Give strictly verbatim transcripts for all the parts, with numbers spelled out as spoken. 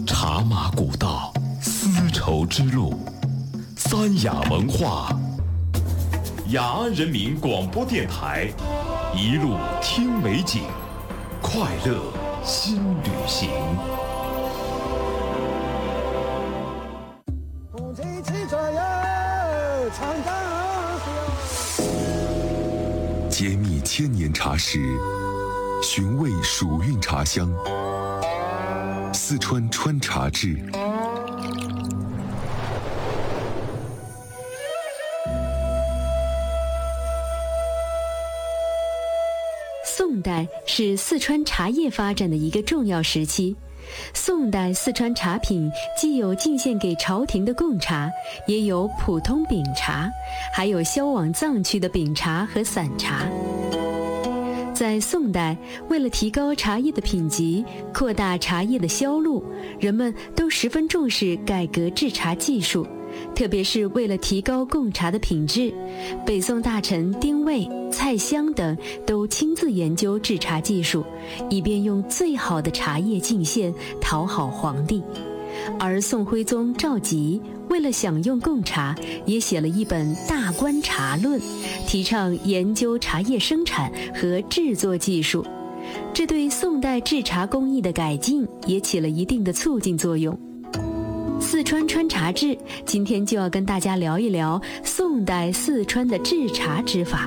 茶马古道，丝绸之路，三雅文化，雅安人民广播电台，一路听美景，快乐新旅行。 揭秘千年茶史，寻味蜀韵茶香。四川川茶志。 宋代是四川茶叶发展的一个重要时期。宋代四川茶品既有进献给朝廷的贡茶，也有普通饼茶，还有销往藏区的饼茶和散茶。在宋代，为了提高茶叶的品级，扩大茶叶的销路，人们都十分重视改革制茶技术，特别是为了提高贡茶的品质，北宋大臣丁谓、蔡襄等都亲自研究制茶技术，以便用最好的茶叶进献，讨好皇帝。而宋徽宗赵佶为了享用贡茶，也写了一本《大观茶论》，提倡研究茶叶生产和制作技术，这对宋代制茶工艺的改进也起了一定的促进作用。四川川茶志今天就要跟大家聊一聊宋代四川的制茶之法。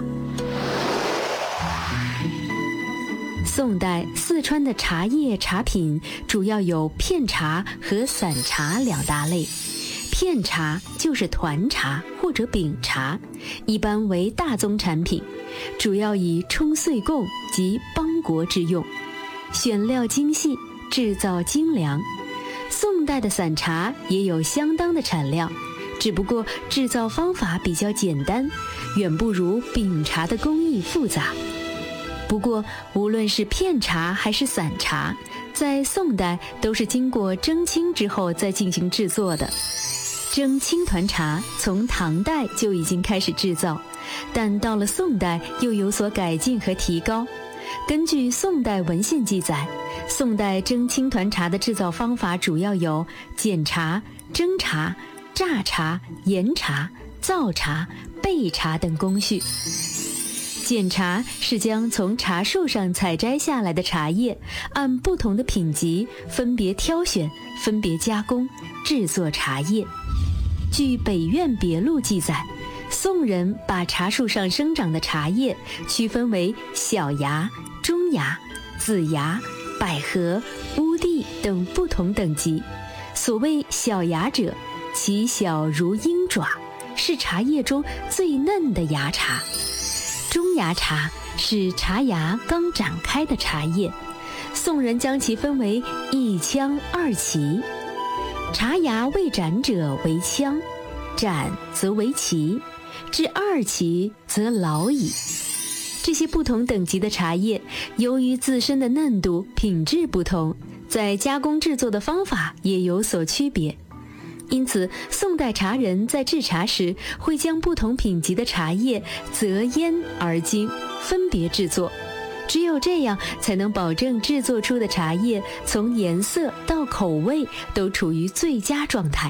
宋代四川的茶叶茶品主要有片茶和散茶两大类。片茶就是团茶或者饼茶，一般为大宗产品，主要以冲岁贡及邦国之用，选料精细，制造精良。宋代的散茶也有相当的产量，只不过制造方法比较简单，远不如饼茶的工艺复杂。不过无论是片茶还是散茶，在宋代都是经过蒸青之后再进行制作的。蒸青团茶从唐代就已经开始制造，但到了宋代又有所改进和提高。根据宋代文献记载，宋代蒸青团茶的制造方法主要有剪茶、蒸茶、榨茶、研茶、造茶、焙茶等工序。剪茶是将从茶树上采摘下来的茶叶，按不同的品级分别挑选，分别加工，制作茶叶。据《北苑别录》记载，宋人把茶树上生长的茶叶区分为小芽、中芽、子芽、百合、乌地等不同等级。所谓小芽者，其小如鹰爪，是茶叶中最嫩的芽茶。中芽茶是茶芽刚展开的茶叶，宋人将其分为一腔二期。茶芽未展者为腔，展则为期，至二期则老矣。这些不同等级的茶叶，由于自身的嫩度、品质不同，在加工制作的方法也有所区别。因此，宋代茶人在制茶时，会将不同品级的茶叶择烟而精，分别制作。只有这样，才能保证制作出的茶叶从颜色到口味都处于最佳状态。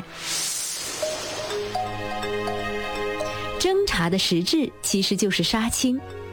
蒸茶的实质其实就是杀青，